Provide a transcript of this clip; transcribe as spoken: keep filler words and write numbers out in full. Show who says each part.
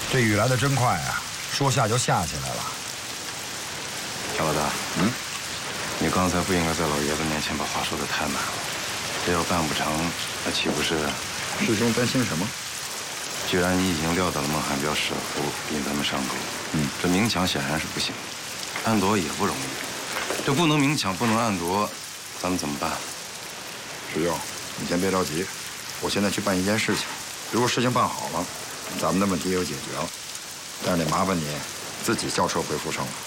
Speaker 1: 这雨来的真快啊，说下就下起来了。
Speaker 2: 小老大，嗯，你刚才不应该在老爷子面前把话说得太满了。这要办不成，那岂不是？
Speaker 1: 师兄担心什么？
Speaker 2: 既然你已经料到了孟汉彪设伏引咱们上钩，嗯，这明抢显然是不行，暗夺也不容易。这不能明抢，不能暗夺，咱们怎么办？
Speaker 1: 师兄，你先别着急，我现在去办一件事情。如果事情办好了，咱们的问题也就解决了。但是得麻烦你自己叫车回阜生了。